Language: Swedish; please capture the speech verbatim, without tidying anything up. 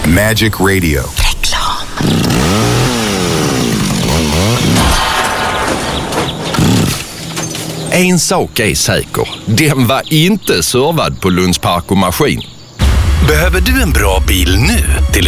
Magic Radio. Reklam. En sak är säker. Den var inte servad på Lunds Park och Maskin. Behöver du en bra bil nu? Till